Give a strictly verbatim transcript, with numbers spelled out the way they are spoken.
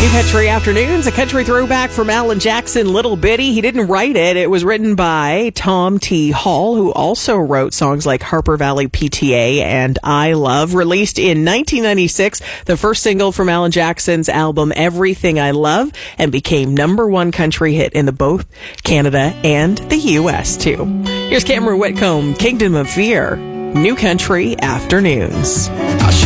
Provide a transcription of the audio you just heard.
Country Afternoons, a country throwback from Alan Jackson, Little Bitty. He didn't write it. It was written by Tom T. Hall, who also wrote songs like Harper Valley P T A and I Love. Released in nineteen ninety-six, the first single from Alan Jackson's album Everything I Love, and became number one country hit in the both Canada and the U S too. Here's Cameron Whitcomb, Kingdom of Fear, New Country Afternoons.